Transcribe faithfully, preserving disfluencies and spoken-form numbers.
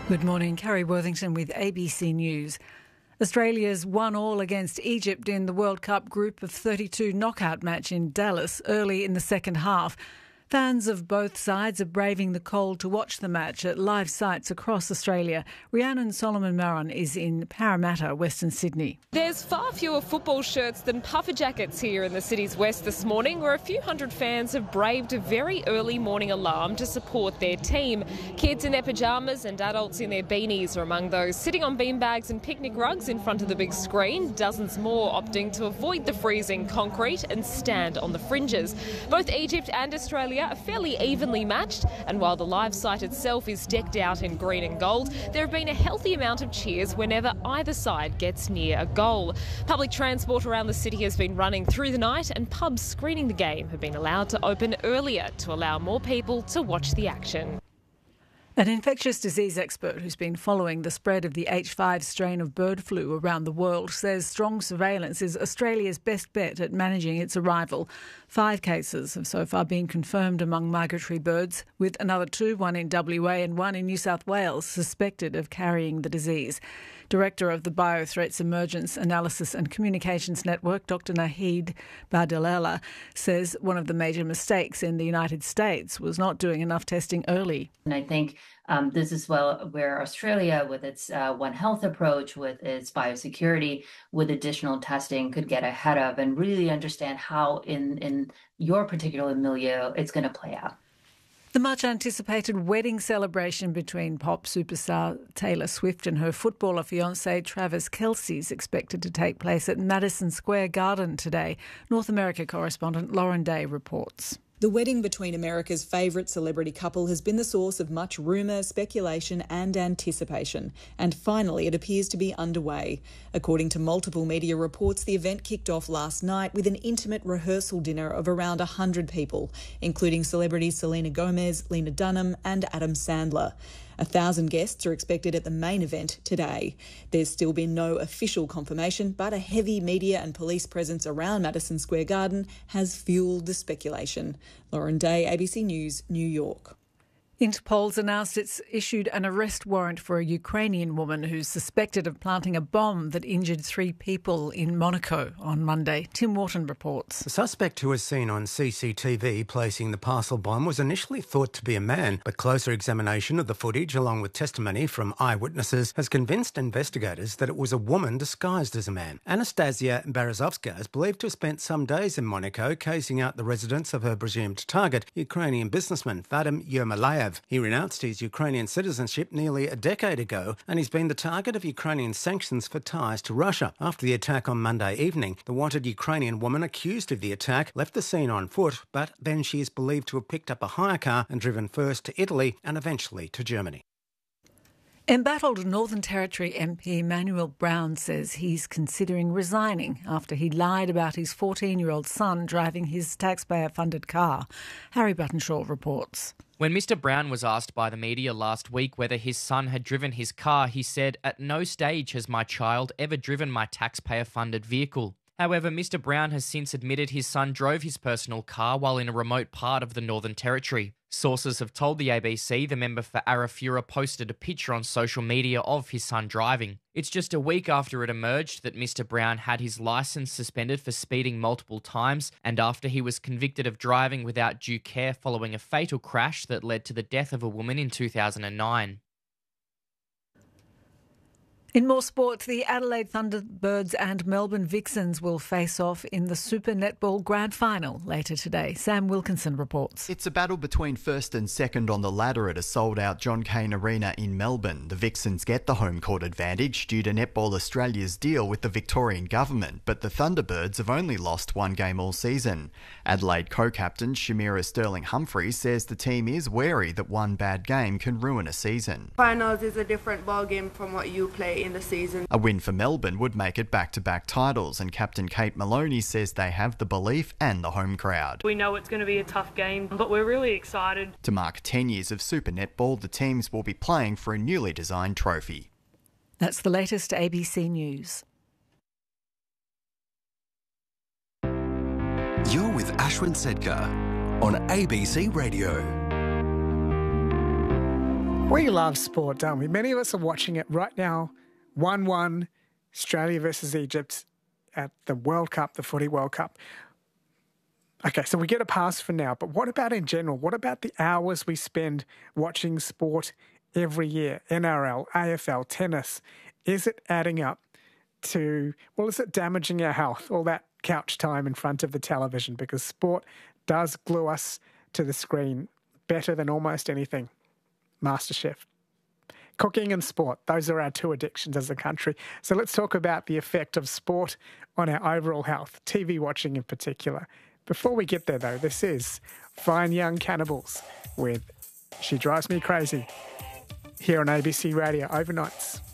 Good morning, Carrie Worthington with A B C News. Australia's one all against Egypt in the World Cup Group of thirty-two knockout match in Dallas early in the second half. Fans of both sides are braving the cold to watch the match at live sites across Australia. Rhiannon Solomon Maron is in Parramatta, Western Sydney. There's far fewer football shirts than puffer jackets here in the city's west this morning, where a few hundred fans have braved a very early morning alarm to support their team. Kids in their pyjamas and adults in their beanies are among those sitting on beanbags and picnic rugs in front of the big screen, dozens more opting to avoid the freezing concrete and stand on the fringes. Both Egypt and Australia are fairly evenly matched, and while the live site itself is decked out in green and gold, there have been a healthy amount of cheers whenever either side gets near a goal. Public transport around the city has been running through the night, and pubs screening the game have been allowed to open earlier to allow more people to watch the action. An infectious disease expert who's been following the spread of the H five strain of bird flu around the world says strong surveillance is Australia's best bet at managing its arrival. Five cases have so far been confirmed among migratory birds, with another two, one in W A and one in New South Wales, suspected of carrying the disease. Director of the Biothreats Emergence Analysis and Communications Network, Doctor Naheed Bardelella, says one of the major mistakes in the United States was not doing enough testing early. And I think um, this is well where Australia, with its uh, One Health approach, with its biosecurity, with additional testing, could get ahead of and really understand how in, in your particular milieu it's going to play out. The much-anticipated wedding celebration between pop superstar Taylor Swift and her footballer fiancé Travis Kelce is expected to take place at Madison Square Garden today. North America correspondent Lauren Day reports. The wedding between America's favourite celebrity couple has been the source of much rumour, speculation and anticipation, and finally it appears to be underway. According to multiple media reports, the event kicked off last night with an intimate rehearsal dinner of around one hundred people, including celebrities Selena Gomez, Lena Dunham and Adam Sandler. A thousand guests are expected at the main event today. There's still been no official confirmation, but a heavy media and police presence around Madison Square Garden has fuelled the speculation. Lauren Day, A B C News, New York. Interpol's announced it's issued an arrest warrant for a Ukrainian woman who's suspected of planting a bomb that injured three people in Monaco on Monday. Tim Wharton reports. The suspect, who was seen on C C T V placing the parcel bomb, was initially thought to be a man, but closer examination of the footage, along with testimony from eyewitnesses, has convinced investigators that it was a woman disguised as a man. Anastasia Berezovska is believed to have spent some days in Monaco casing out the residence of her presumed target, Ukrainian businessman Vadim Yermolayev. He renounced his Ukrainian citizenship nearly a decade ago, and he's been the target of Ukrainian sanctions for ties to Russia. After the attack on Monday evening, the wanted Ukrainian woman accused of the attack left the scene on foot, but then she is believed to have picked up a hire car and driven first to Italy and eventually to Germany. Embattled Northern Territory M P Manuel Brown says he's considering resigning after he lied about his fourteen-year-old son driving his taxpayer-funded car. Harry Buttonshaw reports. When Mister Brown was asked by the media last week whether his son had driven his car, he said, "At no stage has my child ever driven my taxpayer-funded vehicle." However, Mister Brown has since admitted his son drove his personal car while in a remote part of the Northern Territory. Sources have told the A B C the member for Arafura posted a picture on social media of his son driving. It's just a week after it emerged that Mister Brown had his licence suspended for speeding multiple times, and after he was convicted of driving without due care following a fatal crash that led to the death of a woman in two thousand nine. In more sport, the Adelaide Thunderbirds and Melbourne Vixens will face off in the Super Netball Grand Final later today. Sam Wilkinson reports. It's a battle between first and second on the ladder at a sold-out John Cain Arena in Melbourne. The Vixens get the home court advantage due to Netball Australia's deal with the Victorian government, but the Thunderbirds have only lost one game all season. Adelaide co-captain Shamira Sterling-Humphries says the team is wary that one bad game can ruin a season. Finals is a different ballgame from what you play in the season. A win for Melbourne would make it back-to-back titles, and captain Kate Maloney says they have the belief and the home crowd. We know it's going to be a tough game, but we're really excited. To mark ten years of Super Netball, the teams will be playing for a newly designed trophy. That's the latest A B C News. You're with Ashwin Sedkar on A B C Radio. We love sport, don't we? Many of us are watching it right now. one one, Australia versus Egypt at the World Cup, the Footy World Cup. Okay, so we get a pass for now, but what about in general? What about the hours we spend watching sport every year? N R L, A F L, tennis. Is it adding up to, well, is it damaging our health, all that couch time in front of the television? Because sport does glue us to the screen better than almost anything. MasterChef. Cooking and sport, those are our two addictions as a country. So let's talk about the effect of sport on our overall health, T V watching in particular. Before we get there, though, this is Fine Young Cannibals with She Drives Me Crazy here on A B C Radio overnights.